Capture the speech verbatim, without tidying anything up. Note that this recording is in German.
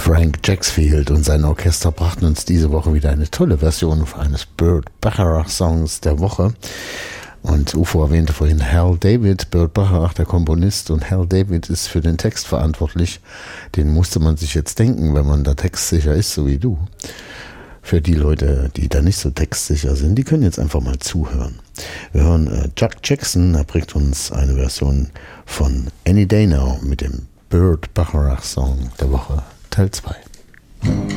Frank Jacksfield und sein Orchester brachten uns diese Woche wieder eine tolle Version eines Burt Bacharach Songs der Woche. Und Ufo erwähnte vorhin Hal David, Burt Bacharach, der Komponist, und Hal David ist für den Text verantwortlich. Den musste man sich jetzt denken, wenn man da textsicher ist, so wie du. Für die Leute, die da nicht so textsicher sind, die können jetzt einfach mal zuhören. Wir hören äh, Chuck Jackson, er bringt uns eine Version von Any Day Now mit dem Burt Bacharach Song der Woche, Teil zwei.